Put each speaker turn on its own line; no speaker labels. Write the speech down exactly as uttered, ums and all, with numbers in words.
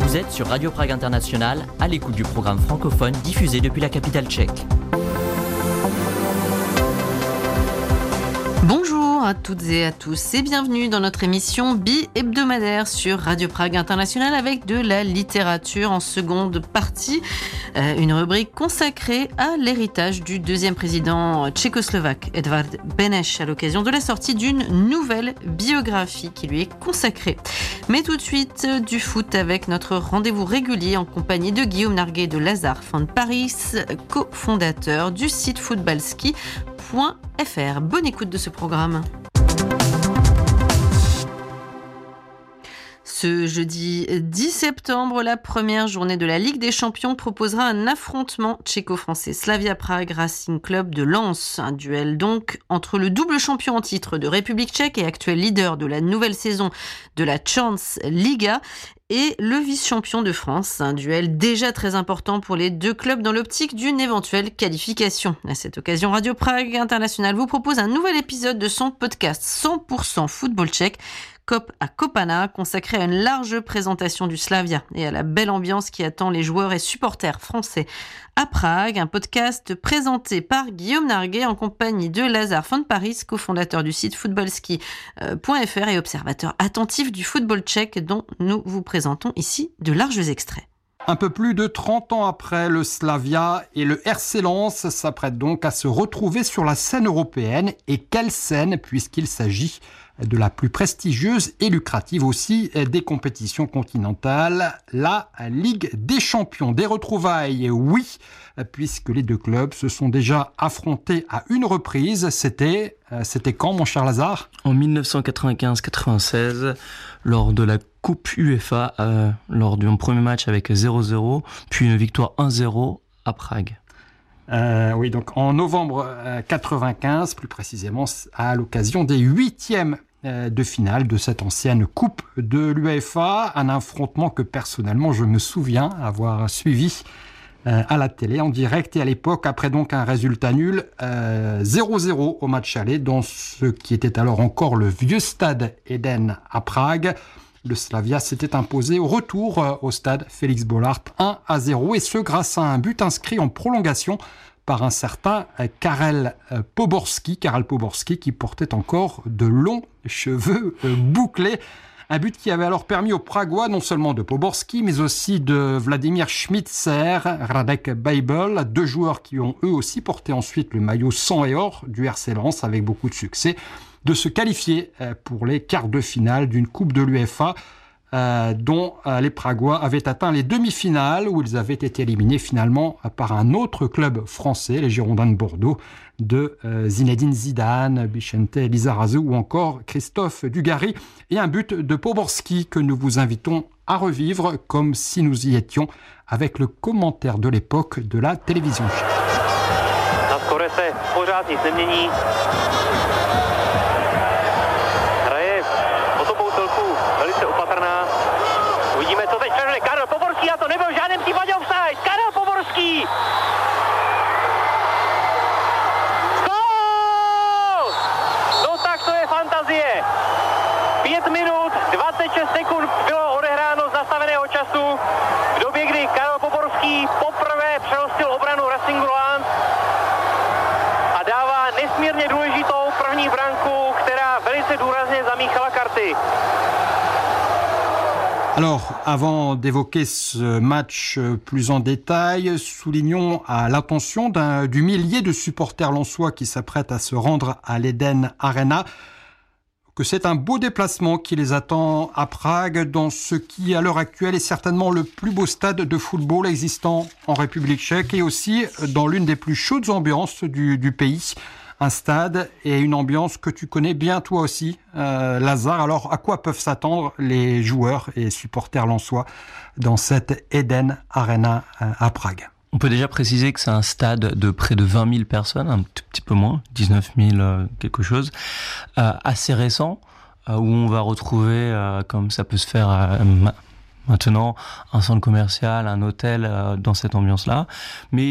Vous êtes sur Radio Prague International, à l'écoute du programme francophone diffusé depuis la capitale tchèque.
Bonjour à toutes et à tous et bienvenue dans notre émission bi-hebdomadaire sur Radio Prague International avec de la littérature en seconde partie. Euh, une rubrique consacrée à l'héritage du deuxième président tchécoslovaque, Edvard Beneš, à l'occasion de la sortie d'une nouvelle biographie qui lui est consacrée. Mais tout de suite, du foot avec notre rendez-vous régulier en compagnie de Guillaume Narguet de Lazare Fan Paris, cofondateur du site footballski point f r. Bonne écoute de ce programme. Ce jeudi dix septembre, la première journée de la Ligue des Champions proposera un affrontement tchéco-français. Slavia Prague Racing Club de Lens. Un duel donc entre le double champion en titre de République tchèque et actuel leader de la nouvelle saison de la Chance Liga et le vice-champion de France. Un duel déjà très important pour les deux clubs dans l'optique d'une éventuelle qualification. À cette occasion, Radio Prague International vous propose un nouvel épisode de son podcast cent pour cent football tchèque, Cop à Kopana, consacré à une large présentation du Slavia et à la belle ambiance qui attend les joueurs et supporters français à Prague. Un podcast présenté par Guillaume Narguet en compagnie de Lazare Fan Paris, cofondateur du site footballski point f r et observateur attentif du football tchèque dont nous vous présentons ici de larges extraits.
Un peu plus de trente ans après, le Slavia et le R C Lens s'apprêtent donc à se retrouver sur la scène européenne. Et quelle scène, puisqu'il s'agit de la plus prestigieuse et lucrative aussi des compétitions continentales, la Ligue des Champions. Des retrouvailles, oui, puisque les deux clubs se sont déjà affrontés à une reprise. C'était, c'était quand, mon cher Lazare ?
En dix-neuf cent quatre-vingt-quinze quatre-vingt-seize, lors de la Coupe UEFA, euh, lors d'un premier match avec zéro zéro, puis une victoire un zéro à Prague.
Euh, oui, donc en novembre euh, quatre-vingt-quinze, plus précisément à l'occasion des huitièmes euh, de finale de cette ancienne Coupe de l'UEFA, un affrontement que personnellement je me souviens avoir suivi euh, à la télé en direct et à l'époque, après donc un résultat nul, euh, zéro zéro au match aller dans ce qui était alors encore le vieux stade Eden à Prague. Le Slavia s'était imposé au retour euh, au stade Félix Bollaert un à zéro et ce grâce à un but inscrit en prolongation par un certain euh, Karel euh, Poborský, Karel Poborský qui portait encore de longs cheveux euh, bouclés. Un but qui avait alors permis aux Pragois non seulement de Poborský mais aussi de Vladimir Schmitzer, Radek Bejbel, deux joueurs qui ont eux aussi porté ensuite le maillot sang et or du R C Lens avec beaucoup de succès, de se qualifier pour les quarts de finale d'une Coupe de l'UEFA euh, dont euh, les Pragois avaient atteint les demi-finales où ils avaient été éliminés finalement par un autre club français, les Girondins de Bordeaux, de euh, Zinedine Zidane, Vicente Lizarazu ou encore Christophe Dugarry et un but de Poborský que nous vous invitons à revivre comme si nous y étions avec le commentaire de l'époque de la télévision.
Na skore se pořád nic nemění. Hraje o to boutelku velice opatrná. Uvidíme, co teď předvede Karel Poborský a to nebyl v žádném případě offside. Karel Poborský! Gól! No tak to je fantazie. pět minut, dvacet šest sekund bylo odehráno z nastaveného času v době, kdy Karel Poborský poprvé přehostil obranu Racingu Lens a dává nesmírně důležitou první branku, která velice důrazně zamíchala karty.
Alors, avant d'évoquer ce match plus en détail, soulignons à l'attention d'un, du millier de supporters lensois qui s'apprêtent à se rendre à l'Eden Arena que c'est un beau déplacement qui les attend à Prague dans ce qui, à l'heure actuelle, est certainement le plus beau stade de football existant en République tchèque et aussi dans l'une des plus chaudes ambiances du, du pays. Un stade et une ambiance que tu connais bien toi aussi, euh, Lazare. Alors, à quoi peuvent s'attendre les joueurs et supporters lensois dans cette Eden Arena euh, à Prague ?
On peut déjà préciser que c'est un stade de près de vingt mille personnes, un tout petit peu moins, dix-neuf mille euh, quelque chose, euh, assez récent, euh, où on va retrouver, euh, comme ça peut se faire euh, ma- maintenant, un centre commercial, un hôtel euh, dans cette ambiance-là. Mais